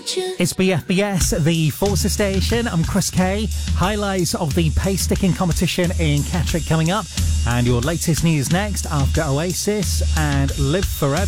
It's BFBS, the Forza station. I'm Chris Kay. Highlights of the pace sticking competition in Catterick coming up. And your latest news next after Oasis and Live Forever.